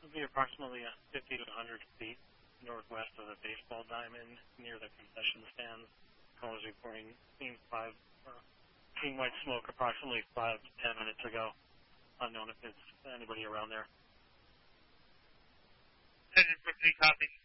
It'll be approximately 50 to 100 feet northwest of the baseball diamond near the concession stands. Callers reporting seeing white smoke approximately 5 to 10 minutes ago. Unknown if it's anybody around there. 10 for 3 copy.